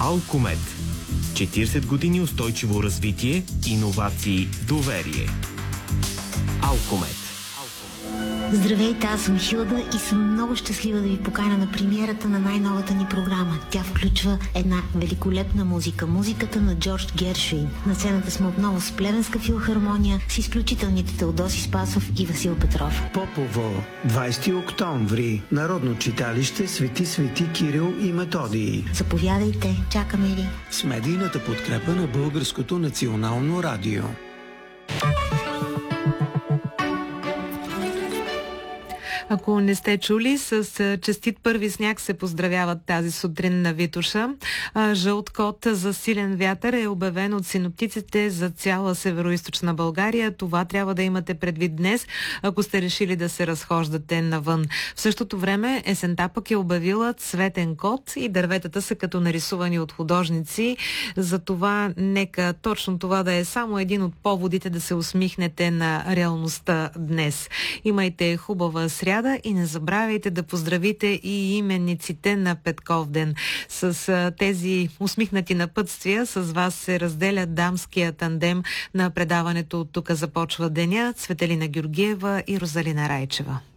Алкомет. 40 години устойчиво развитие, иновации, доверие. Алкомет. Здравейте, аз съм Хилда и съм много щастлива да ви поканя на премиерата на най-новата ни програма. Тя включва една великолепна музика. Музиката на Джордж Гершуин. На сцената сме отново с Плевенска филхармония, с изключителните Теодоси Спасов и Васил Петров. Попово, 20 октомври, Народно читалище Свети Кирил и Методий. Заповядайте, чакаме ви. С медийната подкрепа на Българското национално радио. Ако не сте чули, с честит първи сняг се поздравяват тази сутрин на Витоша. Жълт код за силен вятър е обявен от синоптиците за цяла североизточна България. Това трябва да имате предвид днес, ако сте решили да се разхождате навън. В същото време есента пък е обявила цветен код и дърветата са като нарисувани от художници. Затова нека точно това да е само един от поводите да се усмихнете на реалността днес. Имайте хубава сряда и не забравяйте да поздравите и именниците на Петков ден. С тези усмихнати напътствия с вас се разделя дамския тандем на предаването "От тук започва деня" Цветелина Георгиева и Розалина Райчева.